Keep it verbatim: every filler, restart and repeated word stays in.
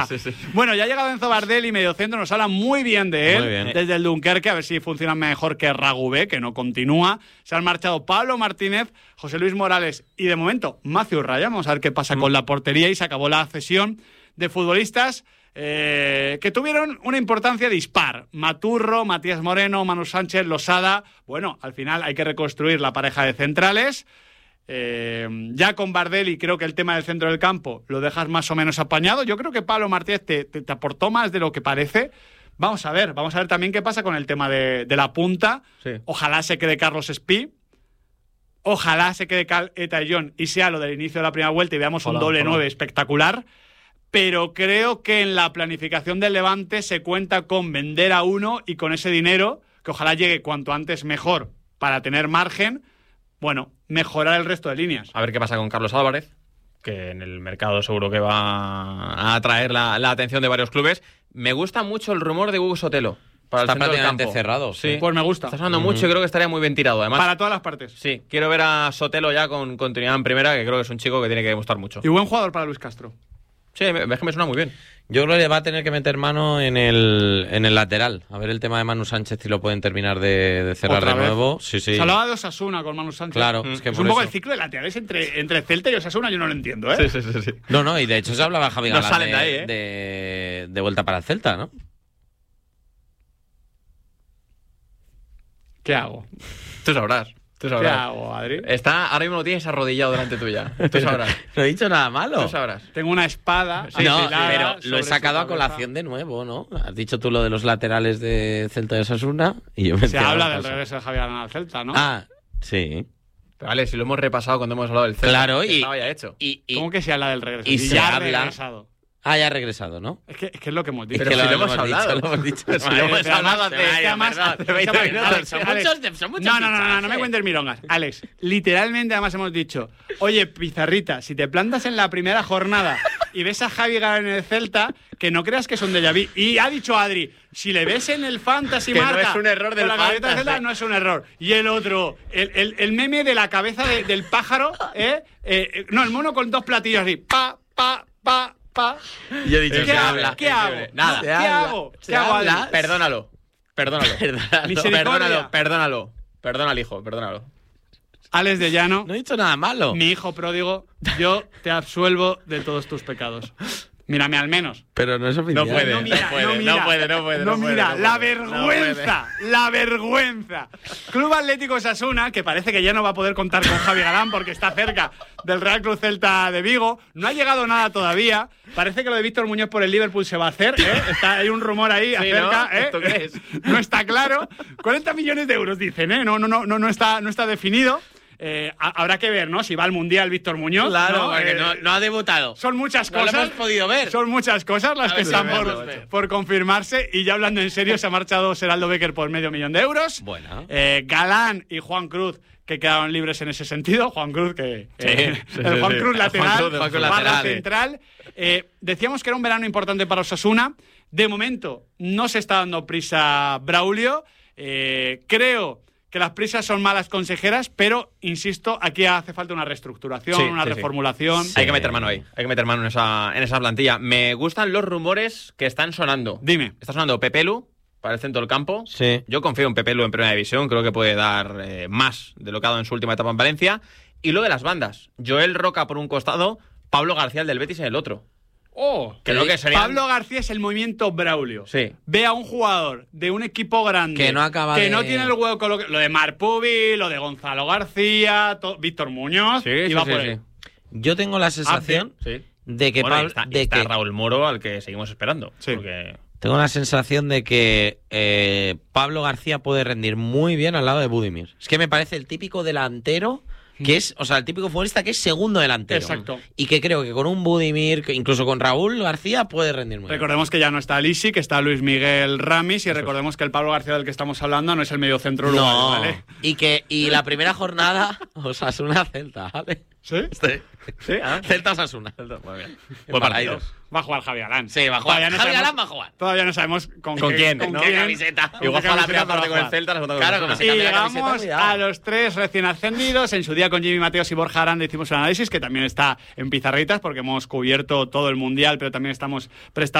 Sí, sí. Bueno, ya ha llegado Enzo Bardelli, mediocentro, nos habla muy bien de él, Muy bien. desde el Dunkerque, a ver si funciona mejor que Ragubé, que no continúa. Se han marchado Pablo Martínez, José Luis Morales y, de momento, Matthew Ryan. Vamos a ver qué pasa mm. con la portería, y se acabó la cesión de futbolistas eh, que tuvieron una importancia dispar. Maturro, Matías Moreno, Manu Sánchez, Losada. Bueno, al final hay que reconstruir la pareja de centrales. Eh, ya con Bardelli creo que el tema del centro del campo lo dejas más o menos apañado. Yo creo que Pablo Martínez te, te, te aportó más de lo que parece. Vamos a ver, vamos a ver también qué pasa con el tema de, de la punta. Sí. Ojalá se quede Carlos Espí. Ojalá se quede Cal Etayón y sea lo del inicio de la primera vuelta y veamos Hola, un doble hola. nueve espectacular. Pero creo que en la planificación del Levante se cuenta con vender a uno y con ese dinero, que ojalá llegue cuanto antes mejor para tener margen, bueno, mejorar el resto de líneas. A ver qué pasa con Carlos Álvarez, que en el mercado seguro que va a atraer la, la atención de varios clubes. Me gusta mucho el rumor de Hugo Sotelo para Está el centro del prácticamente campo. cerrado. Sí. Pues me gusta. Está sonando Uh-huh. mucho y creo que estaría muy bien tirado. Además, Para todas las partes. sí, quiero ver a Sotelo ya con continuidad en primera, que creo que es un chico que tiene que demostrar mucho. Y buen jugador para Luis Castro. Sí, me- es que me suena muy bien. Yo creo que va a tener que meter mano en el, en el lateral. A ver el tema de Manu Sánchez si lo pueden terminar de, de cerrar Otra de vez. nuevo. Sí, sí. Se hablaba de Osasuna con Manu Sánchez. Claro, Mm. es que Es por un poco eso. el ciclo de laterales entre, entre Celta y Osasuna, yo no lo entiendo, ¿eh? Sí, sí, sí, sí. No, no, y de hecho se hablaba Javi No Galán salen de, de ahí, ¿eh? de, de vuelta para el Celta, ¿no? ¿Qué hago? Tú sabrás. Tú ¿Qué sabrás. hago, Adri? Está, ahora mismo lo tienes arrodillado delante tuya. Tú sabrás. No he dicho nada malo. Tú sabrás. Tengo una espada. Sí, no, afilada pero lo sobre he su sacado a cabeza. colación de nuevo, ¿no? Has dicho tú lo de los laterales de Celta y Osasuna y yo me he Se quedado habla en del casa. regreso de Javier Galán al Celta, ¿no? Ah, sí. Pero vale, si lo hemos repasado cuando hemos hablado del Celta. Claro, que y- estaba ya hecho. Y, y- ¿Cómo que se habla del regreso? y Si se ya ha habla- regresado. Ah, ya ha regresado, ¿no? Es que, es que es lo que hemos dicho. Pero Es que si lo hemos dicho, hablado. lo hemos dicho. Si lo Vale, hemos pero hablado además- hace- Es que además, perdón, hace veinte Alex, minutos. Alex, Son Alex. muchos- son muchos no, no, no, no, no fichajes. me cuentes milongas. Alex, literalmente además hemos dicho, oye, Pizarrita, si te plantas en la primera jornada y ves a Javi Galán en el Celta, que no creas que son déjà vu. Y ha dicho Adri, si le ves en el Fantasy Que no Marca es un error del con la camiseta del Fantasy. Celta, no es un error. Y el otro, el, el, el meme de la cabeza de- del pájaro, ¿eh? Eh, eh, No, el mono con dos platillos así, pa, pa, pa, pa. Yo he dicho, ¿Qué se hago? habla. ¿Qué hago? Nada. ¿Qué Se habla. hago? Se ¿Qué hago, habla. Adri? Perdónalo. Perdónalo. Perdónalo. Misericordia. Perdónalo, perdónalo. Perdona al hijo, perdónalo. Alex de Llano, No he dicho nada malo. mi hijo pródigo, yo te absuelvo de todos tus pecados. Mírame al menos. Pero no es oficial. No puede, No mira, no puede, no mira. no puede, no puede, No no puede, mira, no la puede, no vergüenza, la vergüenza. Club Atlético Osasuna, que parece que ya no va a poder contar con Javi Galán porque está cerca del Real Club Celta de Vigo. No ha llegado nada todavía. Parece que lo de Víctor Muñoz por el Liverpool se va a hacer, ¿eh? Está, hay un rumor ahí acerca, ¿no? ¿eh? ¿Esto qué es? No está claro. cuarenta millones de euros dicen, ¿eh? No, no, no, no, no está, no está definido. Eh, ha- habrá que ver, ¿no? Si va al Mundial Víctor Muñoz. Claro, ¿no? porque Eh, no, no ha debutado. Son muchas No lo cosas. hemos podido ver. Son muchas cosas las A que ver, están a ver, por, a ver. por confirmarse. Y ya hablando en serio, se ha marchado Seraldo Becker por medio millón de euros. Buena. Eh, Galán y Juan Cruz, que quedaron libres en ese sentido. Juan Cruz, que. eh, Sí, sí, el sí, Juan sí. Cruz El lateral, Juan Cruz, el Juan Cruz barra lateral, eh. central. Eh, decíamos que era un verano importante para Osasuna. De momento, no se está dando prisa Braulio. Eh, creo que las prisas son malas consejeras, pero, insisto, aquí hace falta una reestructuración, Sí, una sí, sí. reformulación. Hay que meter mano ahí, hay que meter mano en esa, en esa plantilla. Me gustan los rumores que están sonando. Dime. Está sonando Pepelu para el centro del campo. Sí. Yo confío en Pepelu en primera división, creo que puede dar eh, más de lo que ha dado en su última etapa en Valencia. Y lo de las bandas, Joel Roca por un costado, Pablo García el del Betis en el otro. Oh, Creo que serían- Pablo García es el movimiento Braulio. Sí. Ve a un jugador de un equipo grande Que no acaba que de- no tiene el hueco, lo, que- lo de Marpubi, lo de Gonzalo García, to- Víctor Muñoz, Sí, y sí, va sí, por sí. él. Yo tengo la sensación Sí. de que Bueno, y Pablo- está, y de está que Raúl Moro, al que seguimos esperando. Sí. Porque tengo la sensación de que eh, Pablo García puede rendir muy bien al lado de Budimir. Es que me parece el típico delantero que es, o sea, el típico futbolista que es segundo delantero. Exacto. Y que creo que con un Budimir, que incluso con Raúl García, puede rendir muy bien. Recordemos que ya no está Lisi, que está Luis Miguel Ramis, y recordemos que el Pablo García del que estamos hablando no es el mediocentro uruguayo, No. ¿vale? Y que y la primera jornada Osasuna Celta, ¿vale? ¿Sí? Sí. ¿Sí? ¿Ah? Celta Osasuna. Muy bien. En Buen partido. Balaidos. Va a jugar Javi Alán. Sí, va a jugar. Todavía no Javi sabemos- Alán va a jugar. Todavía no sabemos con, ¿Con qué- quién? Con ¿no? qué quién. camiseta. con Igual qué juega la camiseta primera parte va a con el jugar. Celta, la segunda con Claro, el con Osasuna. ese Y cambia la camiseta, llegamos cuidado. a los tres recién ascendidos. En su día con Jimmy Mateos y Borja Aranda hicimos un análisis que también está en pizarritas porque hemos cubierto todo el Mundial, pero también estamos prestando